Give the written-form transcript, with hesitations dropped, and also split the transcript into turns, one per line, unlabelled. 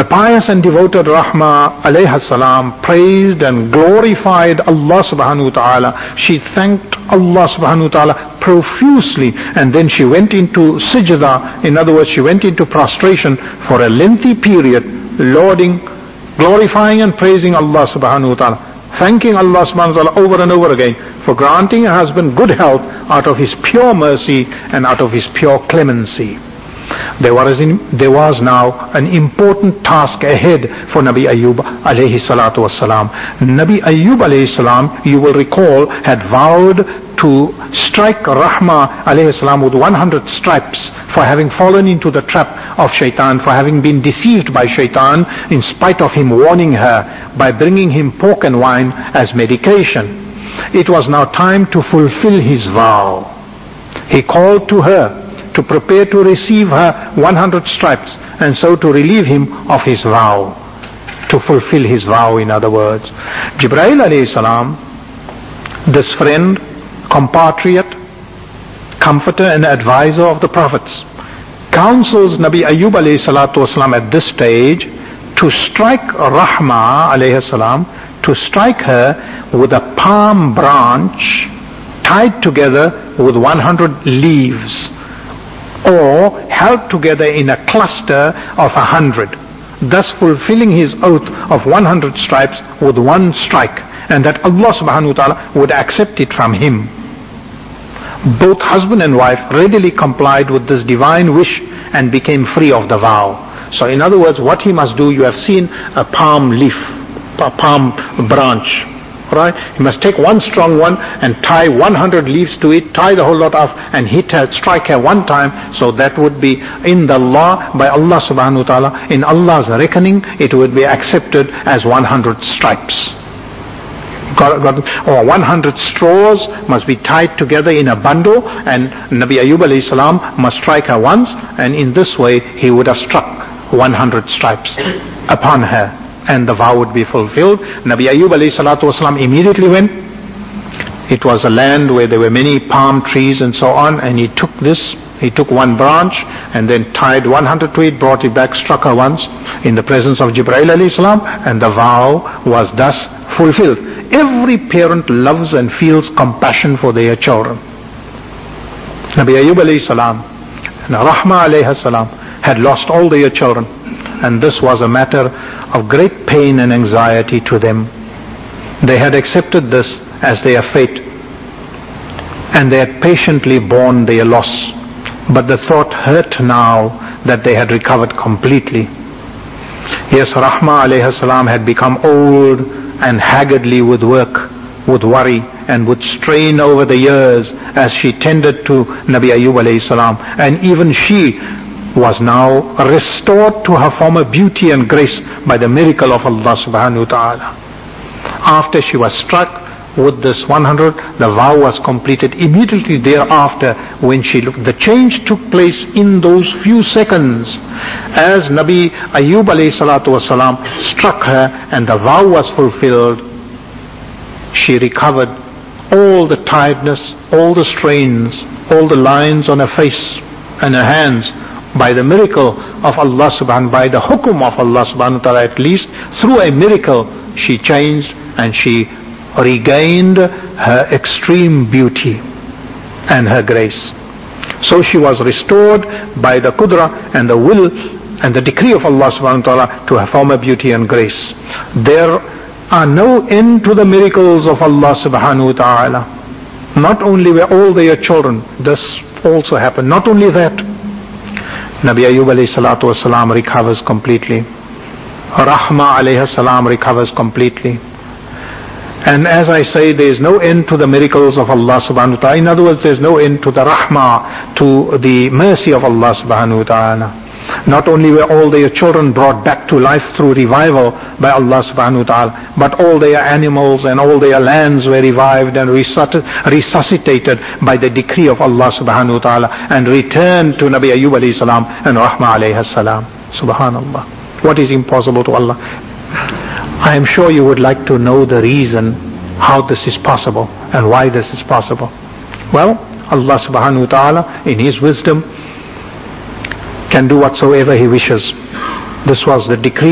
The pious and devoted Rahma alayha salam praised and glorified Allah subhanahu wa ta'ala. She thanked Allah subhanahu wa ta'ala profusely, and then she went into sijda. In other words, she went into prostration for a lengthy period, lauding, glorifying and praising Allah subhanahu wa ta'ala, thanking Allah subhanahu wa ta'ala over and over again for granting her husband good health out of His pure mercy and out of His pure clemency. There was now an important task ahead for Nabi Ayyub alayhi salatu wassalam. Nabi Ayyub alayhi salam, you will recall, had vowed to strike Rahma alayhi salam with 100 stripes for having fallen into the trap of shaitan, for having been deceived by shaitan in spite of him warning her by bringing him pork and wine as medication. It was now time to fulfill his vow. He called to her to prepare to receive her 100 stripes, and so to relieve him of his vow, to fulfill his vow, in other words. Jibreel alayhi salam, this friend, compatriot, comforter and advisor of the prophets, counsels Nabi Ayyub alayhi salatu wasalam at this stage to strike Rahma alayhi salam, to strike her with a palm branch tied together with 100 leaves, or held together in a cluster of 100, thus fulfilling his oath of 100 stripes with one strike, and that Allah subhanahu wa ta'ala would accept it from him. Both husband and wife readily complied with this divine wish and became free of the vow. So in other words, what he must do, you have seen a palm leaf, a palm branch, right? He must take one strong one and tie 100 leaves to it, tie the whole lot off, and hit her, strike her one time. So that would be in the law by Allah subhanahu wa ta'ala. In Allah's reckoning, it would be accepted as 100 stripes. Or 100 straws must be tied together in a bundle, and Nabi Ayyub alayhi salam must strike her once, and in this way he would have struck 100 stripes upon her, and the vow would be fulfilled. Nabi Ayyub alayhi salatu wasalam immediately went. It was a land where there were many palm trees and so on, and he took one branch and then tied 100 to it, brought it back, struck her once in the presence of Jibreel alayhi salam, and the vow was thus fulfilled. Every parent loves and feels compassion for their children. Nabi Ayyub alayhi salam and Rahma alayhi salam had lost all their children, and this was a matter of great pain and anxiety to them. They had accepted this as their fate, and they had patiently borne their loss, but the thought hurt now that they had recovered completely. Yes, Rahma alayhi salam had become old and haggardly with work, with worry, and with strain over the years as she tended to Nabi Ayyub alayhi salam, and even she was now restored to her former beauty and grace by the miracle of Allah subhanahu wa ta'ala. After she was struck with this 100, the vow was completed. Immediately thereafter, when she looked, the change took place in those few seconds. As Nabi Ayyub alayhi salatu wasalam struck her and the vow was fulfilled, she recovered all the tiredness, all the strains, all the lines on her face and her hands, by the miracle of Allah subhanahu, by the hukum of Allah subhanahu wa ta'ala, at least through a miracle she changed and she regained her extreme beauty and her grace. So she was restored by the qudra and the will and the decree of Allah subhanahu wa ta'ala to her former beauty and grace. There are no end to the miracles of Allah subhanahu wa ta'ala. Not only were all their children, this also happened. Not only that, Nabi Ayyub alayhi salatu wasalam recovers completely. Rahma alayhi salam recovers completely. And as I say, there is no end to the miracles of Allah subhanahu wa ta'ala. In other words, there is no end to the rahmah, to the mercy of Allah subhanahu wa ta'ala. Not only were all their children brought back to life through revival by Allah subhanahu wa ta'ala, but all their animals and all their lands were revived and resuscitated by the decree of Allah subhanahu wa ta'ala, and returned to Nabi Ayyub alayhi salam and Rahma alayhi salam. Subhanallah. What is impossible to Allah? I am sure you would like to know the reason how this is possible and why this is possible. Well, Allah subhanahu wa ta'ala in His wisdom can do whatsoever He wishes. This was the decree